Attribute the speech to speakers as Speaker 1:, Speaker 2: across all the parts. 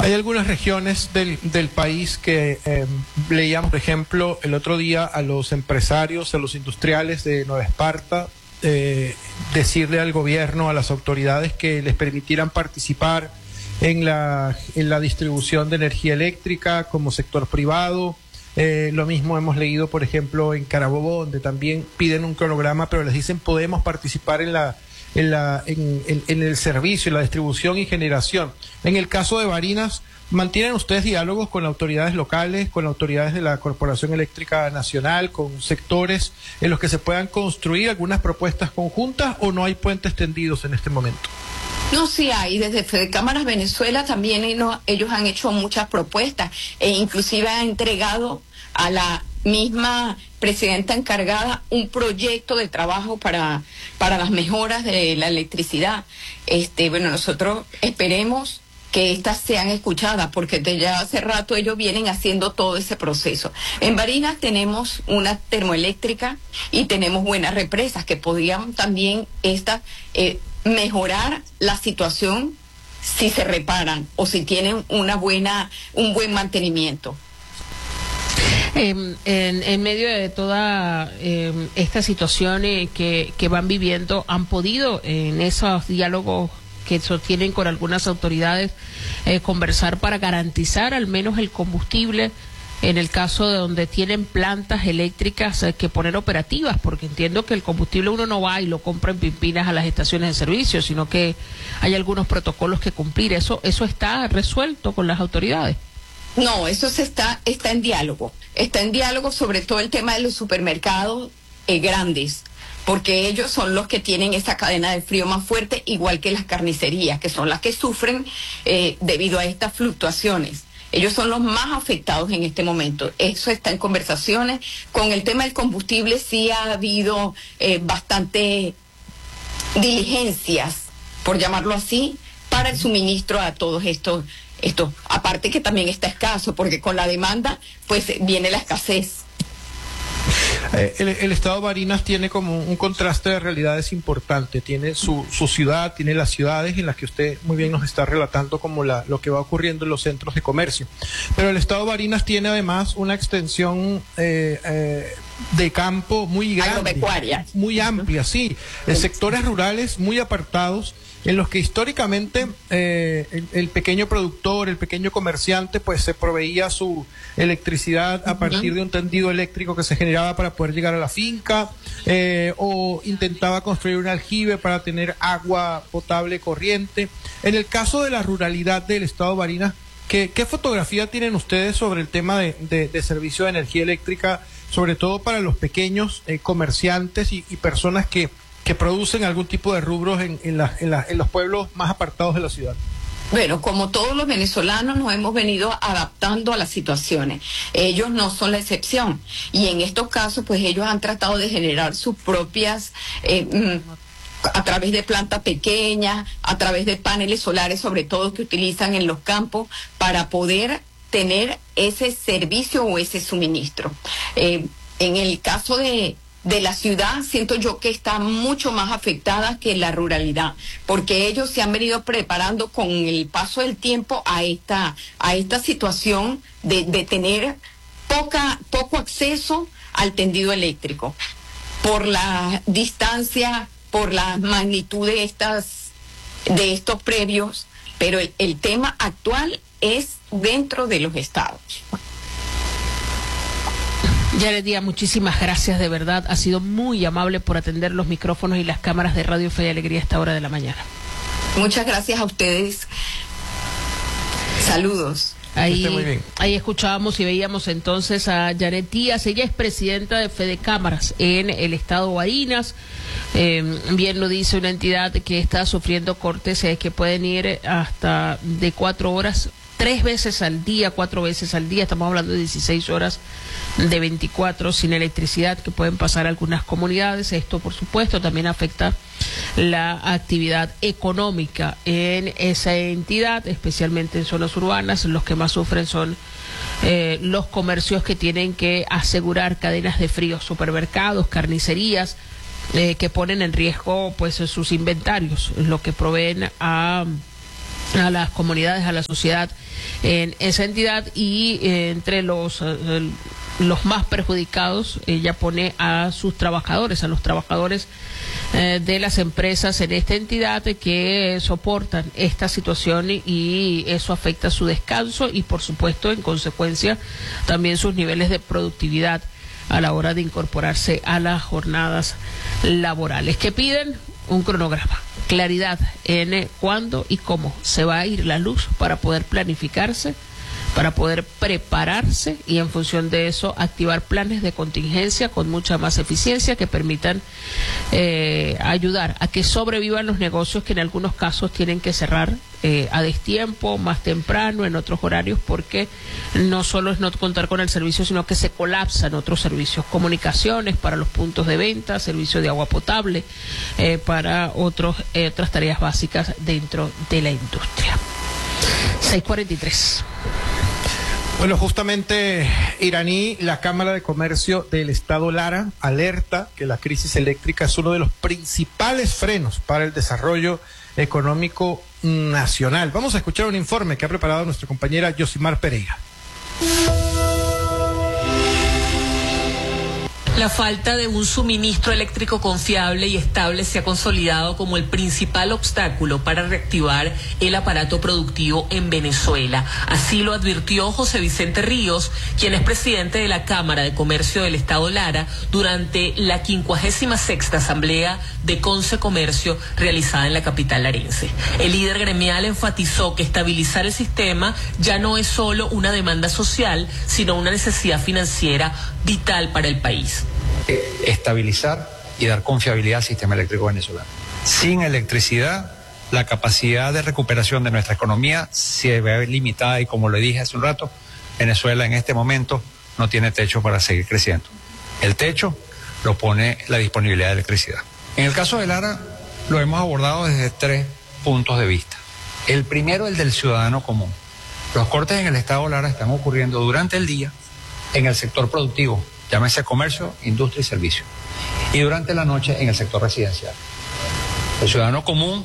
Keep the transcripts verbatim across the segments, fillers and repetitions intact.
Speaker 1: Hay algunas regiones del, del país que eh, leían, por ejemplo, el otro día a los empresarios, a los industriales de Nueva Esparta, eh, decirle al gobierno, a las autoridades que les permitieran participar en la, en la distribución de energía eléctrica como sector privado. Eh, lo mismo hemos leído, por ejemplo, en Carabobo, donde también piden un cronograma, pero les dicen podemos participar en la En, la, en, en, en el servicio, en la distribución y generación. En el caso de Barinas, ¿mantienen ustedes diálogos con autoridades locales, con autoridades de la Corporación Eléctrica Nacional, con sectores en los que se puedan construir algunas propuestas conjuntas, o no hay puentes tendidos en este momento?
Speaker 2: No, sí hay. Desde Fedecámaras Venezuela también ellos, ellos han hecho muchas propuestas e inclusive han entregado a la misma presidenta encargada un proyecto de trabajo para, para las mejoras de la electricidad. Este, bueno, nosotros esperemos que estas sean escuchadas, porque desde ya hace rato ellos vienen haciendo todo ese proceso. En Barinas tenemos una termoeléctrica y tenemos buenas represas que podrían también estas eh, mejorar la situación si se reparan o si tienen una buena, un buen mantenimiento.
Speaker 3: Eh, en, en medio de toda eh, esta situación eh, que, que van viviendo, ¿han podido en esos diálogos que sostienen con algunas autoridades eh, conversar para garantizar al menos el combustible en el caso de donde tienen plantas eléctricas eh, que poner operativas? Porque entiendo que el combustible uno no va y lo compra en Pimpinas a las estaciones de servicio, sino que hay algunos protocolos que cumplir. ¿Eso, eso está resuelto con las autoridades?
Speaker 2: No, eso se está, está en diálogo. Está en diálogo sobre todo el tema de los supermercados eh, grandes, porque ellos son los que tienen esa cadena de frío más fuerte, igual que las carnicerías, que son las que sufren eh, debido a estas fluctuaciones. Ellos son los más afectados en este momento. Eso está en conversaciones. Con el tema del combustible sí ha habido eh, bastante diligencias, por llamarlo así, para el suministro a todos estos Esto, aparte que también está escaso, porque con la demanda, pues viene la escasez.
Speaker 1: Eh, el, el estado de Barinas tiene como un contraste de realidades importante. Tiene su, su ciudad, tiene las ciudades en las que usted muy bien nos está relatando como la, lo que va ocurriendo en los centros de comercio. Pero el estado de Barinas tiene además una extensión eh, eh, de campo muy grande,
Speaker 2: agropecuaria,
Speaker 1: muy amplia, sí, de sectores rurales muy apartados, en los que históricamente eh, el, el pequeño productor, el pequeño comerciante, pues se proveía su electricidad a partir de un tendido eléctrico que se generaba para poder llegar a la finca, eh, o intentaba construir un aljibe para tener agua potable corriente. En el caso de la ruralidad del estado de Barinas, ¿qué, qué fotografía tienen ustedes sobre el tema de, de, de servicio de energía eléctrica, sobre todo para los pequeños eh, comerciantes y, y personas que que producen algún tipo de rubros en, en, la, en, la, en los pueblos más apartados de la ciudad?
Speaker 2: Bueno, como todos los venezolanos nos hemos venido adaptando a las situaciones. Ellos no son la excepción. Y en estos casos, pues ellos han tratado de generar sus propias, eh, a través de plantas pequeñas, a través de paneles solares, sobre todo que utilizan en los campos, para poder tener ese servicio o ese suministro. Eh, en el caso de... de la ciudad, siento yo que está mucho más afectada que la ruralidad, porque ellos se han venido preparando con el paso del tiempo a esta, a esta situación de, de tener poca, poco acceso al tendido eléctrico, por la distancia, por la magnitud de estas, de estos previos, pero el, el tema actual es dentro de los estados.
Speaker 3: Yaret Díaz, muchísimas gracias, de verdad. Ha sido muy amable por atender los micrófonos y las cámaras de Radio Fe y Alegría a esta hora de la mañana.
Speaker 2: Muchas gracias a ustedes. Saludos.
Speaker 3: Ahí,
Speaker 1: muy bien.
Speaker 3: ahí escuchábamos y veíamos entonces a Yaret Díaz. Ella es presidenta de Fedecámaras en el estado Barinas. Eh, bien lo dice, una entidad que está sufriendo cortes eh, que pueden ir hasta de cuatro horas, tres veces al día, cuatro veces al día. Estamos hablando de dieciséis horas de veinticuatro sin electricidad que pueden pasar algunas comunidades. Esto, por supuesto, también afecta la actividad económica en esa entidad, especialmente en zonas urbanas. Los que más sufren son eh, los comercios que tienen que asegurar cadenas de frío, supermercados, carnicerías, eh, que ponen en riesgo pues sus inventarios, lo que proveen a a las comunidades, a la sociedad en esa entidad, y eh, entre los eh, los más perjudicados ella pone a sus trabajadores, a los trabajadores eh, de las empresas en esta entidad que soportan esta situación, y eso afecta su descanso y por supuesto en consecuencia también sus niveles de productividad a la hora de incorporarse a las jornadas laborales. ¿Qué piden? Un cronograma, claridad en cuándo y cómo se va a ir la luz para poder planificarse, para poder prepararse y en función de eso activar planes de contingencia con mucha más eficiencia que permitan eh, ayudar a que sobrevivan los negocios que en algunos casos tienen que cerrar eh, a destiempo, más temprano, en otros horarios, porque no solo es no contar con el servicio, sino que se colapsan otros servicios, comunicaciones para los puntos de venta, servicio de agua potable, eh, para otros, eh, otras tareas básicas dentro de la industria. seis cuarenta y tres.
Speaker 1: Bueno, justamente iraní, la Cámara de Comercio del Estado Lara alerta que la crisis eléctrica es uno de los principales frenos para el desarrollo económico nacional. Vamos a escuchar un informe que ha preparado nuestra compañera Yosimar Pereira.
Speaker 4: La falta de un suministro eléctrico confiable y estable se ha consolidado como el principal obstáculo para reactivar el aparato productivo en Venezuela. Así lo advirtió José Vicente Ríos, quien es presidente de la Cámara de Comercio del Estado Lara, durante la quincuagésima sexta Asamblea de Conce Comercio realizada en la capital larense. El líder gremial enfatizó que estabilizar el sistema ya no es solo una demanda social, sino una necesidad financiera vital para el país.
Speaker 5: Estabilizar y dar confiabilidad al sistema eléctrico venezolano. Sin electricidad, la capacidad de recuperación de nuestra economía se ve limitada y, como le dije hace un rato, Venezuela en este momento no tiene techo para seguir creciendo. El techo lo pone la disponibilidad de electricidad. En el caso de Lara, lo hemos abordado desde tres puntos de vista. El primero, el del ciudadano común. Los cortes en el estado Lara están ocurriendo durante el día en el sector productivo, llámese comercio, industria y servicio, y durante la noche en el sector residencial. El ciudadano común,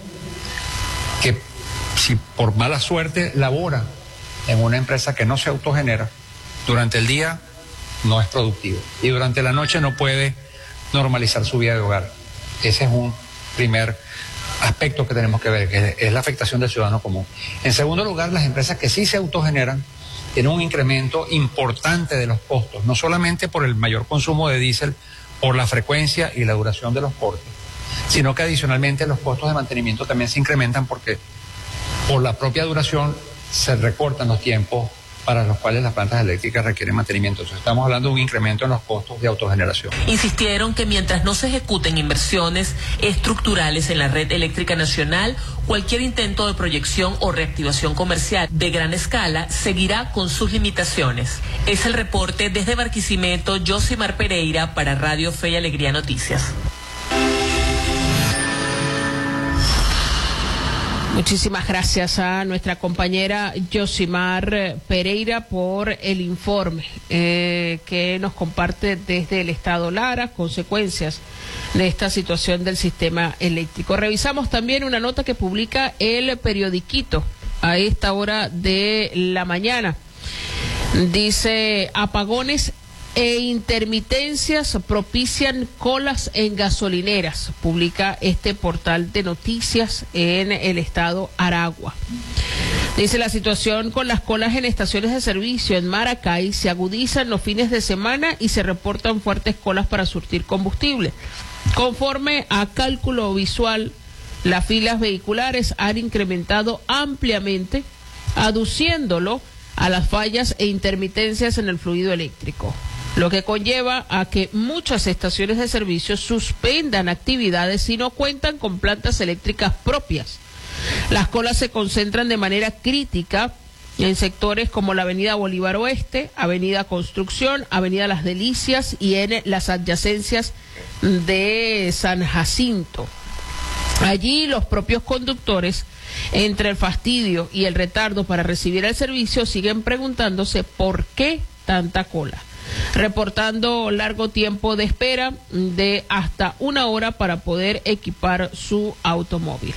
Speaker 5: que si por mala suerte labora en una empresa que no se autogenera, durante el día no es productivo y durante la noche no puede normalizar su vida de hogar. Ese es un primer aspecto que tenemos que ver, que es la afectación del ciudadano común. En segundo lugar, las empresas que sí se autogeneran tiene un incremento importante de los costos, no solamente por el mayor consumo de diésel, por la frecuencia y la duración de los cortes, sino que adicionalmente los costos de mantenimiento también se incrementan porque por la propia duración se recortan los tiempos para los cuales las plantas eléctricas requieren mantenimiento. Entonces, estamos hablando de un incremento en los costos de autogeneración.
Speaker 4: Insistieron que mientras no se ejecuten inversiones estructurales en la red eléctrica nacional, cualquier intento de proyección o reactivación comercial de gran escala seguirá con sus limitaciones. Es el reporte desde Barquisimeto, Yosimar Pereira para Radio Fe y Alegría Noticias.
Speaker 3: Muchísimas gracias a nuestra compañera Yosimar Pereira por el informe eh, que nos comparte desde el Estado Lara, consecuencias de esta situación del sistema eléctrico. Revisamos también una nota que publica el periodiquito a esta hora de la mañana. Dice: apagones e intermitencias propician colas en gasolineras, publica este portal de noticias en el estado Aragua. Dice: la situación con las colas en estaciones de servicio en Maracay se agudiza en los fines de semana y se reportan fuertes colas para surtir combustible. Conforme a cálculo visual, las filas vehiculares han incrementado ampliamente, aduciéndolo a las fallas e intermitencias en el fluido eléctrico, lo que conlleva a que muchas estaciones de servicio suspendan actividades si no cuentan con plantas eléctricas propias. Las colas se concentran de manera crítica en sectores como la Avenida Bolívar Oeste, Avenida Construcción, Avenida Las Delicias y en las adyacencias de San Jacinto. Allí los propios conductores, entre el fastidio y el retardo para recibir el servicio, siguen preguntándose por qué tanta cola, reportando largo tiempo de espera de hasta una hora para poder equipar su automóvil.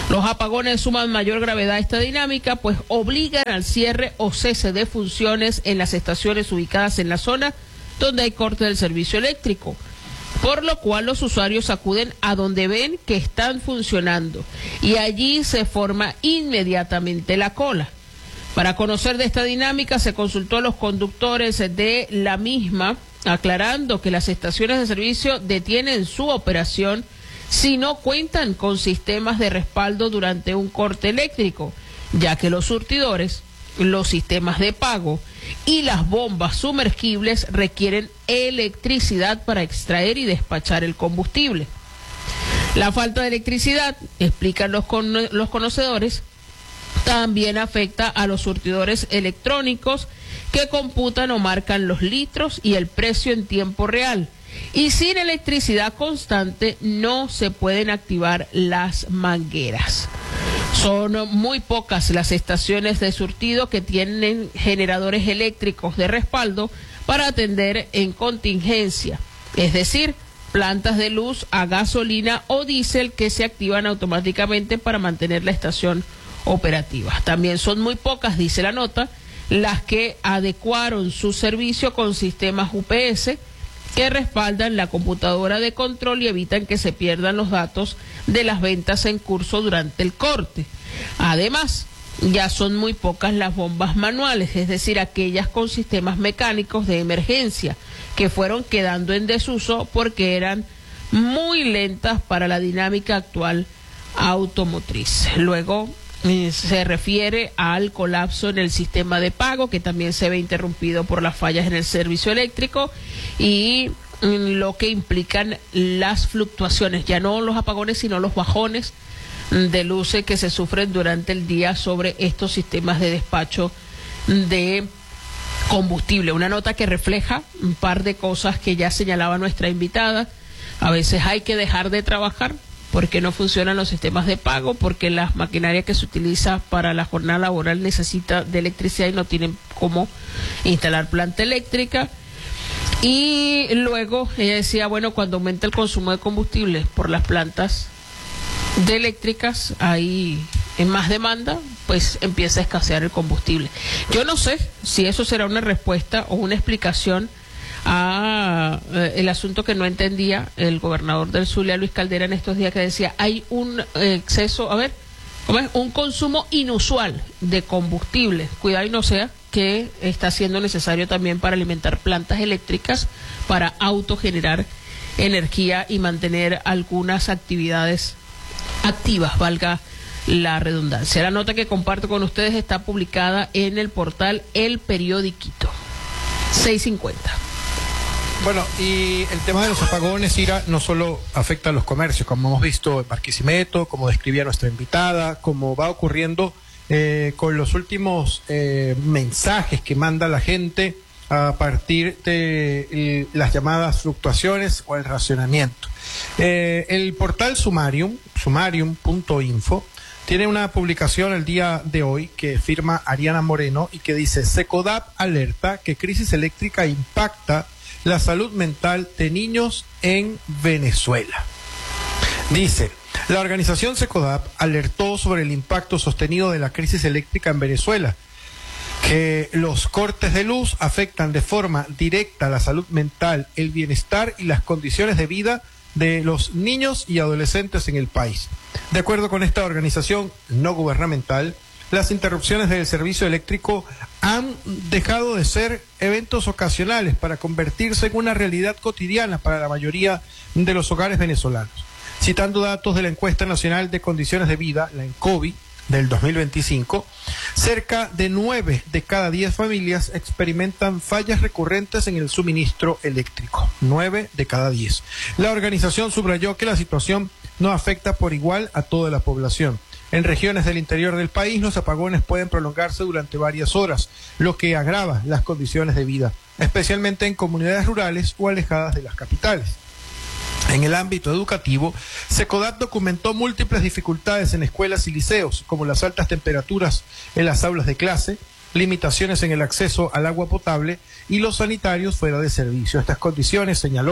Speaker 3: Los apagones suman mayor gravedad a esta dinámica, pues obligan al cierre o cese de funciones en las estaciones ubicadas en la zona donde hay corte del servicio eléctrico, por lo cual los usuarios acuden a donde ven que están funcionando y allí se forma inmediatamente la cola. Para conocer de esta dinámica se consultó a los conductores de la misma, aclarando que las estaciones de servicio detienen su operación si no cuentan con sistemas de respaldo durante un corte eléctrico, ya que los surtidores, los sistemas de pago y las bombas sumergibles requieren electricidad para extraer y despachar el combustible. La falta de electricidad, explican los, con los conocedores, también afecta a los surtidores electrónicos que computan o marcan los litros y el precio en tiempo real. Y sin electricidad constante no se pueden activar las mangueras. Son muy pocas las estaciones de surtido que tienen generadores eléctricos de respaldo para atender en contingencia, es decir, plantas de luz a gasolina o diésel que se activan automáticamente para mantener la estación operativa. También son muy pocas, dice la nota, las que adecuaron su servicio con sistemas U P S que respaldan la computadora de control y evitan que se pierdan los datos de las ventas en curso durante el corte. Además, ya son muy pocas las bombas manuales, es decir, aquellas con sistemas mecánicos de emergencia que fueron quedando en desuso porque eran muy lentas para la dinámica actual automotriz. Luego eh, se refiere al colapso en el sistema de pago, que también se ve interrumpido por las fallas en el servicio eléctrico y mm, lo que implican las fluctuaciones, ya no los apagones, sino los bajones de luces que se sufren durante el día sobre estos sistemas de despacho de combustible. Una nota que refleja un par de cosas que ya señalaba nuestra invitada. A veces hay que dejar de trabajar porque no funcionan los sistemas de pago, porque la maquinaria que se utiliza para la jornada laboral necesita de electricidad y no tienen cómo instalar planta eléctrica. Y luego ella decía, bueno, cuando aumenta el consumo de combustible por las plantas de eléctricas, hay en más demanda, pues empieza a escasear el combustible. Yo no sé si eso será una respuesta o una explicación a eh, el asunto que no entendía el gobernador del Zulia, Luis Caldera, en estos días, que decía hay un eh, exceso, a ver, ¿cómo es? Un consumo inusual de combustible. Cuidado y no sea que está siendo necesario también para alimentar plantas eléctricas, para autogenerar energía y mantener algunas actividades activas, valga la redundancia. La nota que comparto con ustedes está publicada en el portal El Periodiquito. seis cincuenta.
Speaker 1: Bueno, y el tema de los apagones, Ira, no solo afecta a los comercios, como hemos visto en Barquisimeto, como describía nuestra invitada, como va ocurriendo eh, con los últimos eh, mensajes que manda la gente a partir de eh, las llamadas fluctuaciones o el racionamiento. Eh, el portal Sumarium, sumarium punto info, tiene una publicación el día de hoy que firma Ariana Moreno y que dice: Secodap alerta que crisis eléctrica impacta la salud mental de niños en Venezuela. Dice, la organización Secodap alertó sobre el impacto sostenido de la crisis eléctrica en Venezuela, que los cortes de luz afectan de forma directa la salud mental, el bienestar y las condiciones de vida de los niños y adolescentes en el país. De acuerdo con esta organización no gubernamental, las interrupciones del servicio eléctrico han dejado de ser eventos ocasionales para convertirse en una realidad cotidiana para la mayoría de los hogares venezolanos. Citando datos de la Encuesta Nacional de Condiciones de Vida, la ENCOVI, del dos mil veinticinco, cerca de nueve de cada diez familias experimentan fallas recurrentes en el suministro eléctrico. Nueve de cada diez. La organización subrayó que la situación no afecta por igual a toda la población. En regiones del interior del país, los apagones pueden prolongarse durante varias horas, lo que agrava las condiciones de vida, especialmente en comunidades rurales o alejadas de las capitales. En el ámbito educativo, Secodap documentó múltiples dificultades en escuelas y liceos, como las altas temperaturas en las aulas de clase, limitaciones en el acceso al agua potable y los sanitarios fuera de servicio. Estas condiciones, señaló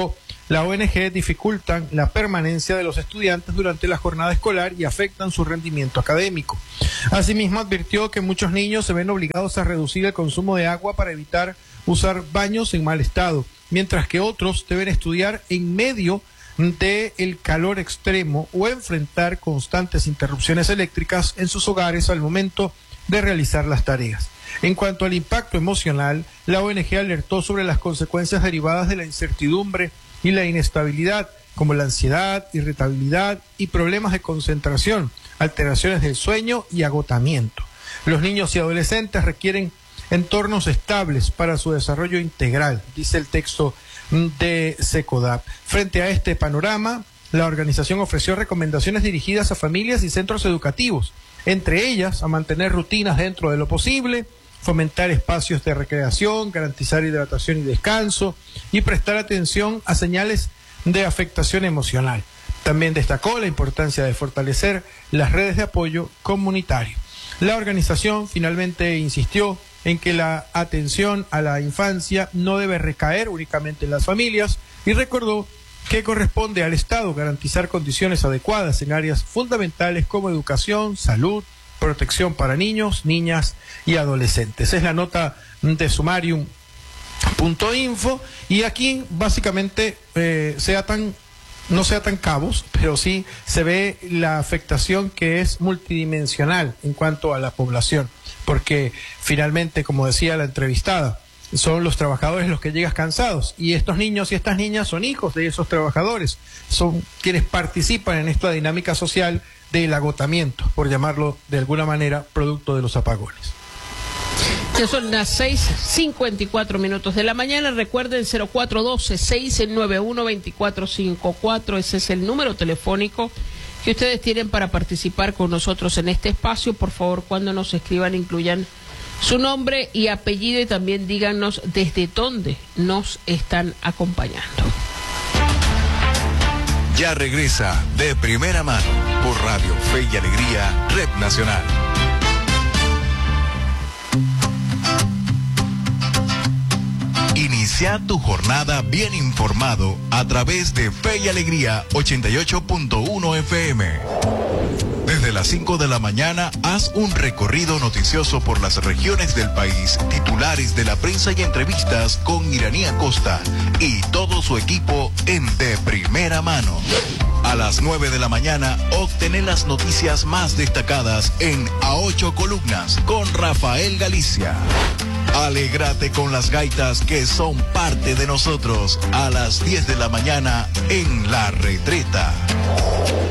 Speaker 1: la O N G dificultan la permanencia de los estudiantes durante la jornada escolar y afectan su rendimiento académico. Asimismo, advirtió que muchos niños se ven obligados a reducir el consumo de agua para evitar usar baños en mal estado, mientras que otros deben estudiar en medio del calor extremo o enfrentar constantes interrupciones eléctricas en sus hogares al momento de realizar las tareas. En cuanto al impacto emocional, la O N G alertó sobre las consecuencias derivadas de la incertidumbre y la inestabilidad, como la ansiedad, irritabilidad y problemas de concentración, alteraciones del sueño y agotamiento. Los niños y adolescentes requieren entornos estables para su desarrollo integral, dice el texto de SECODAP. Frente a este panorama, la organización ofreció recomendaciones dirigidas a familias y centros educativos, entre ellas a mantener rutinas dentro de lo posible, fomentar espacios de recreación, garantizar hidratación y descanso y prestar atención a señales de afectación emocional. También destacó la importancia de fortalecer las redes de apoyo comunitario. La organización finalmente insistió en que la atención a la infancia no debe recaer únicamente en las familias y recordó que corresponde al Estado garantizar condiciones adecuadas en áreas fundamentales como educación, salud, protección para niños, niñas y adolescentes. Es la nota de sumarium punto info y aquí básicamente eh, sea tan no sea tan cabos, pero sí se ve la afectación que es multidimensional en cuanto a la población, porque finalmente, como decía la entrevistada, son los trabajadores los que llegan cansados y estos niños y estas niñas son hijos de esos trabajadores, son quienes participan en esta dinámica social del agotamiento, por llamarlo de alguna manera, producto de los apagones.
Speaker 3: Ya son las seis cincuenta y cuatro minutos de la mañana. Recuerden cero cuatro uno dos, seis nueve uno, dos cuatro cinco cuatro. Ese es el número telefónico que ustedes tienen para participar con nosotros en este espacio. Por favor, cuando nos escriban, incluyan su nombre y apellido y también díganos desde dónde nos están acompañando.
Speaker 6: Ya regresa De Primera Mano por Radio Fe y Alegría, Red Nacional. Inicia tu jornada bien informado a través de Fe y Alegría ochenta y ocho punto uno F M. Desde las cinco de la mañana, haz un recorrido noticioso por las regiones del país, titulares de la prensa y entrevistas con Iranía Costa y todo su equipo en De Primera Mano. A las nueve de la mañana, obtener las noticias más destacadas en A Ocho Columnas con Rafael Galicia. Alégrate con las gaitas que son parte de nosotros a las diez de la mañana en La Retreta.